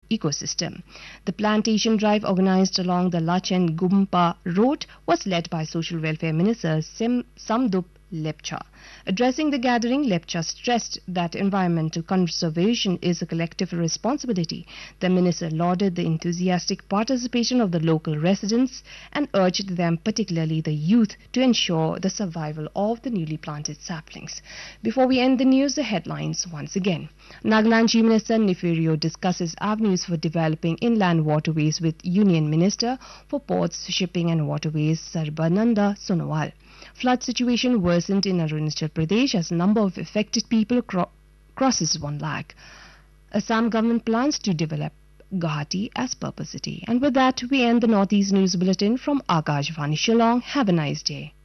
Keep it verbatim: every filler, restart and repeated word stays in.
ecosystem. The plantation drive organized along the Lachen Gumpa Road was led by Social Welfare Minister Sim Samdup Lepcha. Addressing the gathering, Lepcha stressed that environmental conservation is a collective responsibility. The minister lauded the enthusiastic participation of the local residents and urged them, particularly the youth, to ensure the survival of the newly planted saplings. Before we end the news, the headlines once again. Nagaland Chief Minister Nefirio discusses avenues for developing inland waterways with Union Minister for Ports, Shipping and Waterways Sarbananda Sonowal. Flood situation worsened in Arunachal Pradesh as number of affected people cro crosses one lakh. Assam government plans to develop Guwahati as purpose city. And with that, we end the Northeast News Bulletin from Akashvani Shillong. Have a nice day.